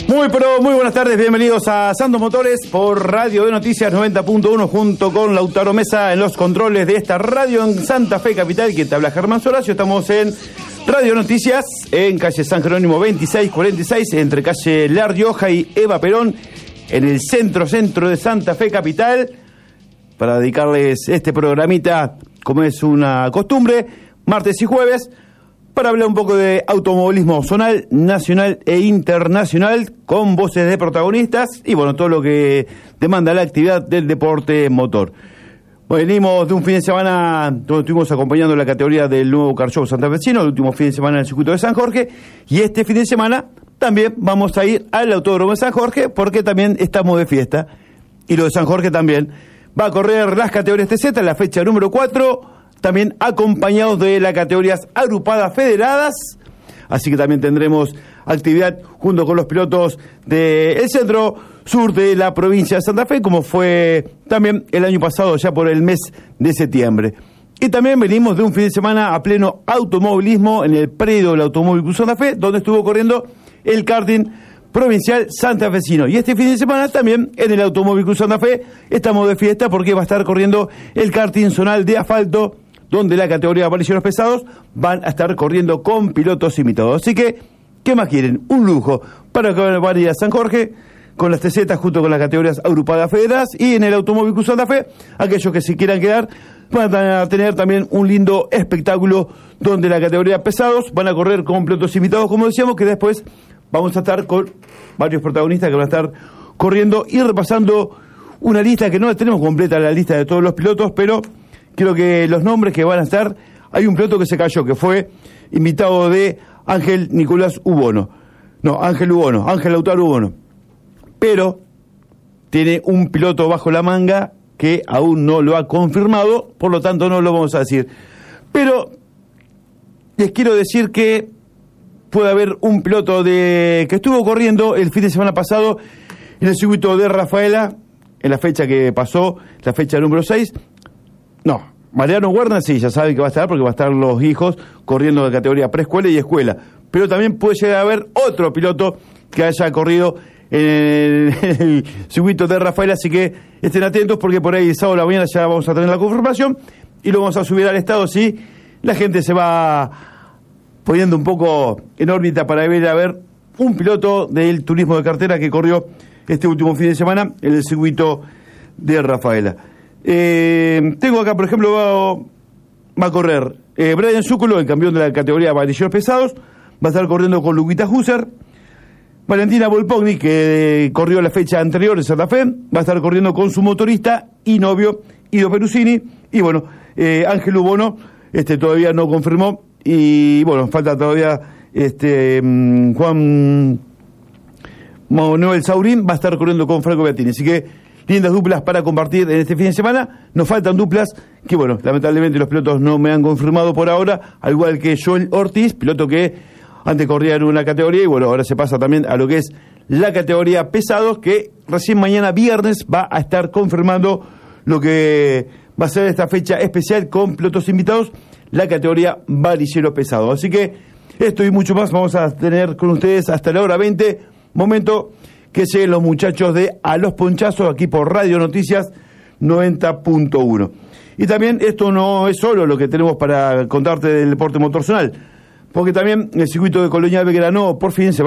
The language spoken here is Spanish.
Muy buenas tardes, bienvenidos a Santos Motores por Radio de Noticias 90.1 junto con Lautaro Mesa en los controles de esta radio en Santa Fe Capital, que te habla Germán Soracio. Estamos en Radio Noticias en calle San Jerónimo 2646 entre calle La Rioja y Eva Perón en el centro de Santa Fe Capital, para dedicarles este programita como es una costumbre, martes y jueves, para hablar un poco de automovilismo zonal, nacional e internacional, con voces de protagonistas y bueno, todo lo que demanda la actividad del deporte motor. Venimos de un fin de semana donde estuvimos acompañando la categoría del nuevo Car Show santafesino, el último fin de semana en el circuito de San Jorge, y este fin de semana también vamos a ir al Autódromo de San Jorge, porque también estamos de fiesta, y lo de San Jorge también va a correr las categorías TZ, la fecha número 4, también acompañados de las categorías agrupadas federadas, así que también tendremos actividad junto con los pilotos del centro sur de la provincia de Santa Fe, como fue también el año pasado, ya por el mes de septiembre. Y también venimos de un fin de semana a pleno automovilismo en el predio del Automóvil Club Santa Fe, donde estuvo corriendo el karting provincial santafesino. Y este fin de semana también en el Automóvil Club Santa Fe estamos de fiesta, porque va a estar corriendo el karting zonal de asfalto, donde la categoría de apariciones pesados van a estar corriendo con pilotos invitados. Así que, ¿qué más quieren? Un lujo para que van a ir a San Jorge con las TZ junto con las categorías agrupadas federadas, y en el Automóvil Club Santa Fe, aquellos que se quieran quedar van a tener también un lindo espectáculo donde la categoría pesados van a correr con pilotos invitados, como decíamos, que después vamos a estar con varios protagonistas que van a estar corriendo y repasando una lista que no la tenemos completa, la lista de todos los pilotos, pero creo que los nombres que van a estar, hay un piloto que se cayó, que fue invitado de Ángel Lautaro Ubono, pero tiene un piloto bajo la manga que aún no lo ha confirmado, por lo tanto no lo vamos a decir. Pero les quiero decir que puede haber un piloto que estuvo corriendo el fin de semana pasado en el circuito de Rafaela, en la fecha que pasó, la fecha número 6. No, Mariano Werner sí, ya saben que va a estar, porque va a estar los hijos corriendo de categoría preescuela y escuela. Pero también puede llegar a haber otro piloto que haya corrido en el circuito de Rafaela, así que estén atentos, porque por ahí el sábado a la mañana ya vamos a tener la confirmación y lo vamos a subir al estado, si la gente se va poniendo un poco en órbita para ver a ver un piloto del turismo de cartera que corrió este último fin de semana en el circuito de Rafaela. Tengo acá, por ejemplo, va a correr Brian Zúculo, el campeón de la categoría de apariciones pesados, va a estar corriendo con Luquita Husser. Valentina Volpogni, que corrió la fecha anterior en Santa Fe, va a estar corriendo con su motorista y novio Ido Perusini. Y bueno, Ángel Ubono todavía no confirmó, y bueno, falta todavía Juan Manuel Saurín, va a estar corriendo con Franco Beattini, así que lindas duplas para compartir en este fin de semana. Nos faltan duplas que, bueno, lamentablemente los pilotos no me han confirmado por ahora, al igual que Joel Ortiz, piloto que antes corría en una categoría y bueno, ahora se pasa también a lo que es la categoría pesados, que recién mañana viernes va a estar confirmando lo que va a ser esta fecha especial con pilotos invitados, la categoría varillero pesado. Así que esto y mucho más vamos a tener con ustedes hasta la hora 20, momento que lleguen los muchachos de A los Ponchazos aquí por Radio Noticias 90.1. Y también esto no es solo lo que tenemos para contarte del deporte motor zonal, porque también el circuito de Colonia Belgrano por fin se va